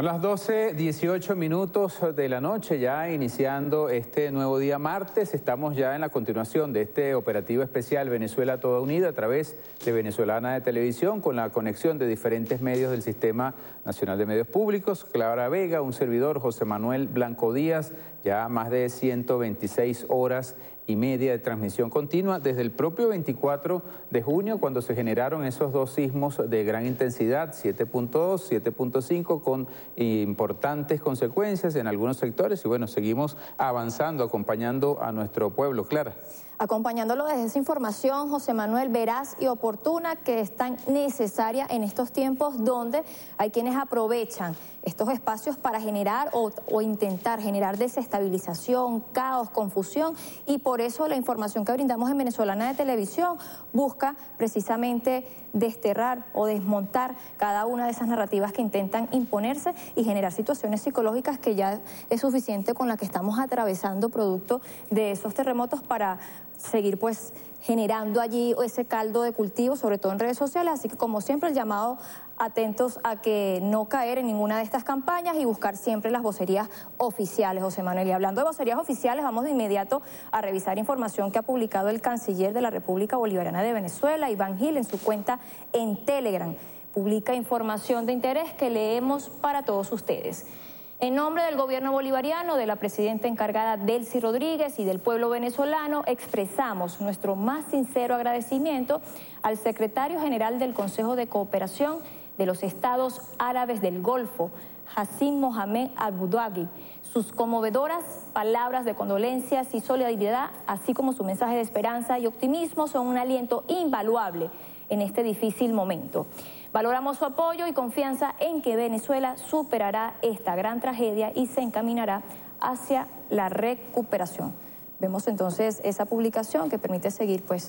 Son las 12:18 de la noche, ya iniciando este nuevo día martes. Estamos ya en la continuación de este operativo especial Venezuela Toda Unida a través de Venezolana de Televisión, con la conexión de diferentes medios del Sistema Nacional de Medios Públicos. Clara Vega, un servidor, José Manuel Blanco Díaz, ya más de 126 horas y media de transmisión continua desde el propio 24 de junio, cuando se generaron esos dos sismos de gran intensidad, 7.2, 7.5, con importantes consecuencias en algunos sectores. Y bueno, seguimos avanzando, acompañando a nuestro pueblo. Clara. Acompañándolo desde esa información, José Manuel, veraz y oportuna, que es tan necesaria en estos tiempos donde hay quienes aprovechan estos espacios para generar o intentar generar desestabilización, caos, confusión, y por eso la información que brindamos en Venezolana de Televisión busca precisamente desterrar o desmontar cada una de esas narrativas que intentan imponerse y generar situaciones psicológicas que ya es suficiente con la que estamos atravesando producto de esos terremotos para seguir pues generando allí ese caldo de cultivo, sobre todo en redes sociales. Así que, como siempre, el llamado atentos a que no caer en ninguna de estas campañas y buscar siempre las vocerías oficiales, José Manuel. Y hablando de vocerías oficiales, vamos de inmediato a revisar información que ha publicado el canciller de la República Bolivariana de Venezuela, Iván Gil, en su cuenta en Telegram. Publica información de interés que leemos para todos ustedes. En nombre del gobierno bolivariano, de la presidenta encargada Delcy Rodríguez y del pueblo venezolano, expresamos nuestro más sincero agradecimiento al secretario general del Consejo de Cooperación de los Estados Árabes del Golfo, Hassim Mohamed Al-Budagui. Sus conmovedoras palabras de condolencias y solidaridad, así como su mensaje de esperanza y optimismo, son un aliento invaluable en este difícil momento. Valoramos su apoyo y confianza en que Venezuela superará esta gran tragedia y se encaminará hacia la recuperación. Vemos entonces esa publicación que permite seguir pues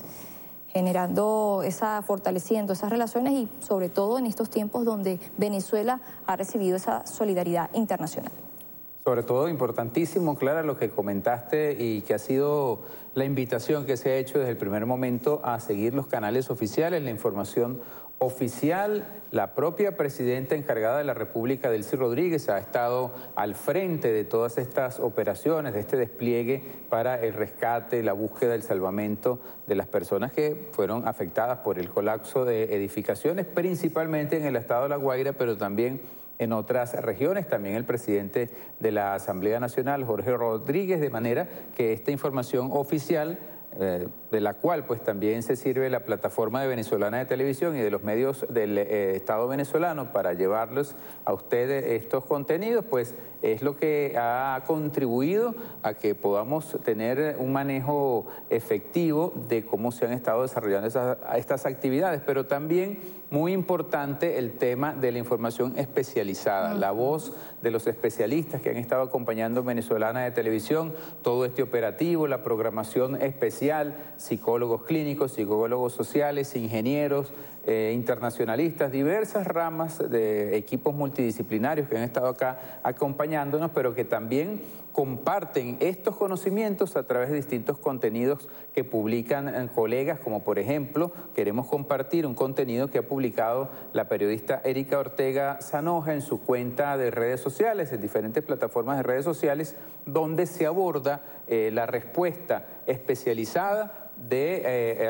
fortaleciendo esas relaciones, y sobre todo en estos tiempos donde Venezuela ha recibido esa solidaridad internacional. Sobre todo, importantísimo, Clara, lo que comentaste, y que ha sido la invitación que se ha hecho desde el primer momento a seguir los canales oficiales, la información oficial. La propia presidenta encargada de la República, Delcy Rodríguez, ha estado al frente de todas estas operaciones, de este despliegue para el rescate, la búsqueda, el salvamento de las personas que fueron afectadas por el colapso de edificaciones, principalmente en el estado de La Guaira, pero también en otras regiones. También el presidente de la Asamblea Nacional, Jorge Rodríguez, de manera que esta información oficial, de la cual pues también se sirve la plataforma de Venezolana de Televisión y de los medios del Estado venezolano para llevarlos a ustedes estos contenidos, pues es lo que ha contribuido a que podamos tener un manejo efectivo de cómo se han estado desarrollando estas actividades. Pero también muy importante el tema de la información especializada, la voz de los especialistas que han estado acompañando Venezolana de Televisión, todo este operativo, la programación especial, psicólogos clínicos, psicólogos sociales, ingenieros, internacionalistas, diversas ramas de equipos multidisciplinarios que han estado acá acompañándonos, pero que también comparten estos conocimientos a través de distintos contenidos que publican colegas, como por ejemplo, queremos compartir un contenido que ha publicado la periodista Erika Ortega Zanoja en su cuenta de redes sociales, en diferentes plataformas de redes sociales, donde se aborda la respuesta especializada de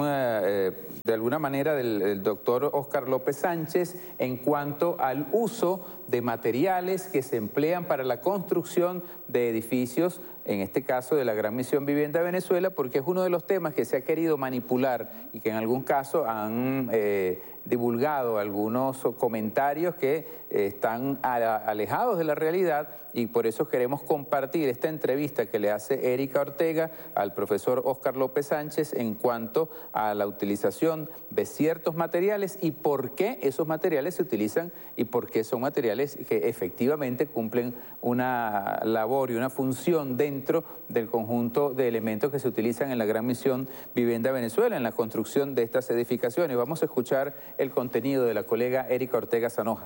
alguna manera del doctor Óscar López Sánchez en cuanto al uso de materiales que se emplean para la construcción de edificios, en este caso de la Gran Misión Vivienda de Venezuela, porque es uno de los temas que se ha querido manipular y que en algún caso han divulgado algunos comentarios que están alejados de la realidad, y por eso queremos compartir esta entrevista que le hace Erika Ortega al profesor Óscar López Sánchez en cuanto a la utilización de ciertos materiales y por qué esos materiales se utilizan y por qué son materiales que efectivamente cumplen una labor y una función dentro del conjunto de elementos que se utilizan en la Gran Misión Vivienda Venezuela, en la construcción de estas edificaciones. Vamos a escuchar el contenido de la colega Erika Ortega Zanoja.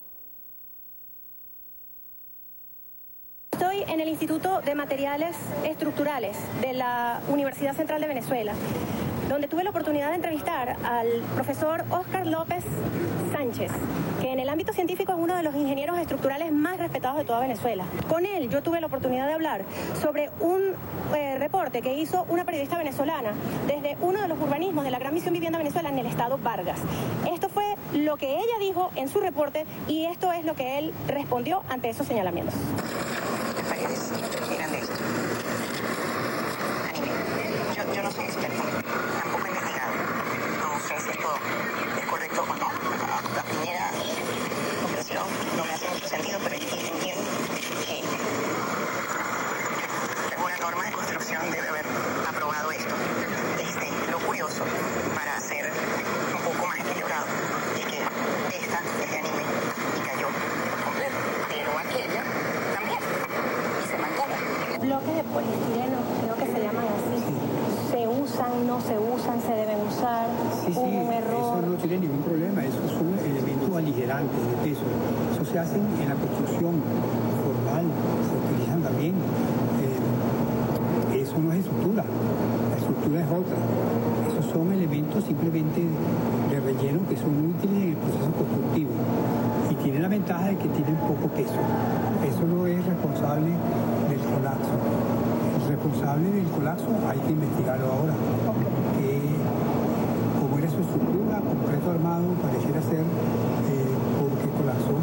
Estoy en el Instituto de Materiales Estructurales de la Universidad Central de Venezuela, donde tuve la oportunidad de entrevistar al profesor Óscar López Sánchez, que en el ámbito científico científico es uno de los ingenieros estructurales más respetados de toda Venezuela. Con él yo tuve la oportunidad de hablar sobre un reporte que hizo una periodista venezolana desde uno de los urbanismos de la Gran Misión Vivienda Venezuela en el estado Vargas. Esto fue lo que ella dijo en su reporte y esto es lo que él respondió ante esos señalamientos. Las paredes eran de esto. Anime. Yo no soy experta, tampoco he investigado. No sé si esto es correcto o no. La primera impresión no me hace mucho sentido, pero entiendo que alguna norma de construcción debe haber aprobado esto. Lo curioso, para ser un poco más equilibrado, es que esta es de anime y cayó completo, pero aquella también, y se mantuvo. Bloques de poliestireno, creo que se llaman así. Sí. ¿Se usan, no se usan, se deben usar? Sí, ¿Hubo un error? eso no tiene ningún problema, esos son elementos aligerantes de peso. Eso se hace en la construcción formal, se utilizan también. Eso no es estructura, la estructura es otra. Esos son elementos simplemente de relleno que son útiles en el proceso constructivo y tienen la ventaja de que tienen poco peso. Eso no es responsable del colapso. El responsable del colapso hay que investigarlo ahora. Como era su estructura, concreto armado, pareciera ser porque colapsó,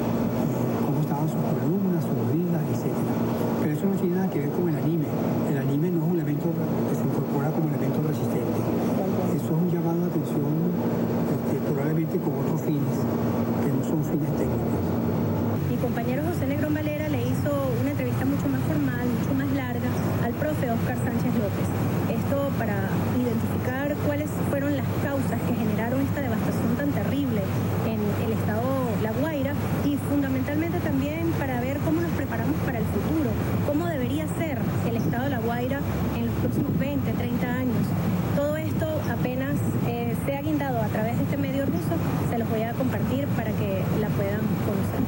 cómo estaban sus columnas, sus vigas, etc. Pero eso no tiene nada que ver con el anime. El anime no es un elemento que se incorpora como elemento resistente. Eso es un llamado de atención probablemente con otros fines, que no son fines técnicos. Mi compañero José Negrón Valera le hizo una entrevista mucho más formal, mucho más larga al profe Óscar Sánchez López. Esto para identificar cuáles fueron las causas que generaron esta devastación tan terrible en el estado La Guaira y fundamentalmente también para ver cómo nos preparamos para el futuro, cómo debería ser el estado de La Guaira en los próximos 20, 30 años. Todo esto apenas sea guindado a través de este medio ruso, se los voy a compartir para que la puedan conocer.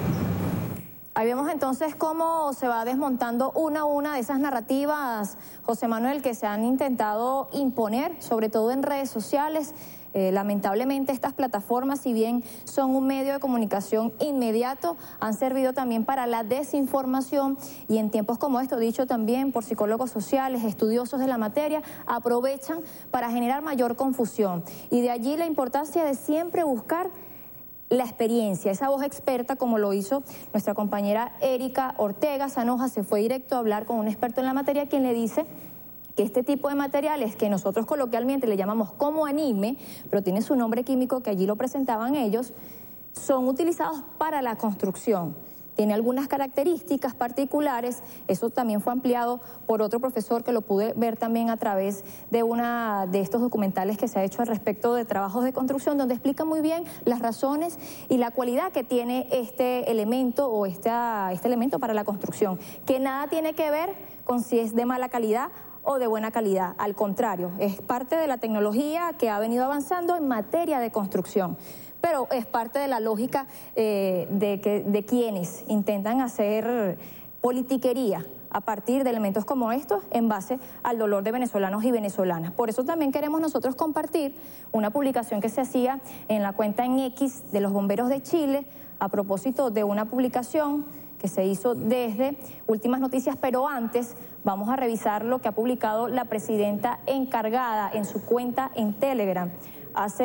Ahí vemos entonces cómo se va desmontando una a una de esas narrativas, José Manuel, que se han intentado imponer, sobre todo en redes sociales. Lamentablemente estas plataformas, si bien son un medio de comunicación inmediato, han servido también para la desinformación y en tiempos como estos, dicho también por psicólogos sociales, estudiosos de la materia, aprovechan para generar mayor confusión. Y de allí la importancia de siempre buscar la experiencia, esa voz experta, como lo hizo nuestra compañera Erika Ortega Sanoja, se fue directo a hablar con un experto en la materia, quien le dice que este tipo de materiales que nosotros coloquialmente le llamamos como anime, pero tiene su nombre químico que allí lo presentaban ellos, son utilizados para la construcción. Tiene algunas características particulares, eso también fue ampliado por otro profesor que lo pude ver también a través de una de estos documentales que se ha hecho al respecto de trabajos de construcción, donde explica muy bien las razones y la cualidad que tiene este elemento o este elemento para la construcción, que nada tiene que ver con si es de mala calidad o de buena calidad, al contrario, es parte de la tecnología que ha venido avanzando en materia de construcción. Pero es parte de la lógica de quienes intentan hacer politiquería a partir de elementos como estos en base al dolor de venezolanos y venezolanas. Por eso también queremos nosotros compartir una publicación que se hacía en la cuenta en X de los Bomberos de Chile a propósito de una publicación que se hizo desde Últimas Noticias, pero antes vamos a revisar lo que ha publicado la presidenta encargada en su cuenta en Telegram.